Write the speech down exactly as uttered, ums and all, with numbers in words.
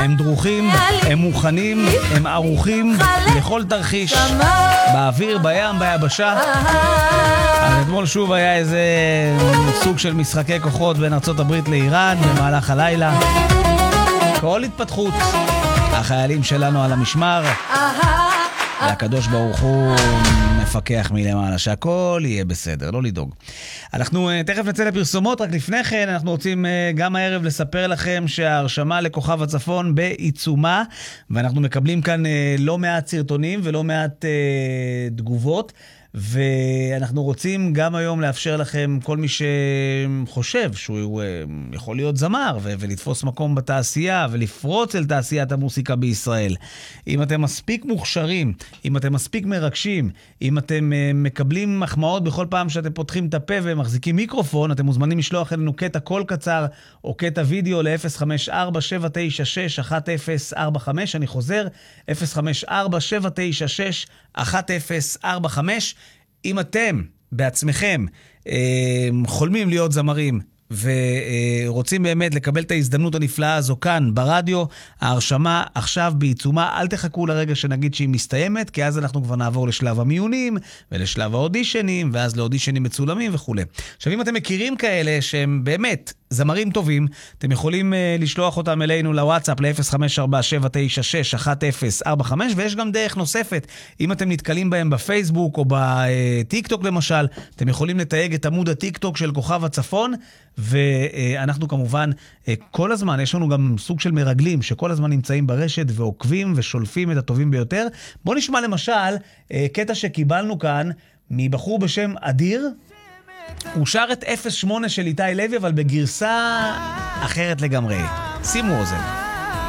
הם דרוכים, הם מוכנים, הם ערוכים לכל תרחיש, באוויר, בים, ביבשה. אז אתמול שוב היה איזה סוג של משחקי כוחות בין ארצות הברית לאיראן במהלך הלילה. כל התפתחות, החיילים שלנו על המשמר, והקדוש ברוך הוא מפקח מלמעלה שהכל יהיה בסדר, לא לדאוג. אנחנו uh, תכף נצא לפרסומות, רק לפני כן אנחנו רוצים uh, גם הערב לספר לכם שההרשמה לכוכב הצפון בעיצומה, ואנחנו מקבלים כאן uh, לא מעט סרטונים ולא מעט uh, תגובות, ואנחנו רוצים גם היום לאפשר לכם, כל מי שחושב שהוא יכול להיות זמר ו- ולתפוס מקום בתעשייה ולפרוץ אל תעשיית המוסיקה בישראל. אם אתם מספיק מוכשרים, אם אתם מספיק מרגשים, אם אתם uh, מקבלים מחמאות בכל פעם שאתם פותחים את הפה ומחזיקים מיקרופון, אתם מוזמנים לשלוח אלינו קטע קול קצר או קטע וידאו ל-אפס חמש ארבע שבע תשע שש אחת אפס ארבע חמש. אני חוזר, אפס חמש ארבע שבע תשע שש אחת אפס ארבע חמש. אם אתם בעצמכם אה, חולמים להיות זמרים ורוצים באמת לקבל את ההזדמנות הנפלאה הזו כאן ברדיו, ההרשמה עכשיו בעיצומה. אל תחכו לרגע שנגיד שהיא מסתיימת, כי אז אנחנו כבר נעבור לשלב המיונים ולשלב האודישנים, ואז לאודישנים מצולמים וכו'. עכשיו, אם אתם מכירים כאלה שהם באמת זמרים טובים, אתם יכולים uh, לשלוח אותם אלינו לוואטסאפ ל-אפס חמש ארבע שבע תשע שש אחת אפס ארבע חמש, ויש גם דרך נוספת. אם אתם נתקלים בהם בפייסבוק או בטיק טוק למשל, אתם יכולים לתייג את עמוד הטיק טוק של כוכב הצפון, ואנחנו כמובן כל הזמן, יש לנו גם סוג של מרגלים שכל הזמן נמצאים ברשת ועוקבים ושולפים את הטובים ביותר. בוא נשמע למשל קטע שקיבלנו כאן מבחור בשם אדיר. הוא שר את אפס שמונה של איתי לוי, אבל בגרסה אחרת לגמרי. שימו אוזן.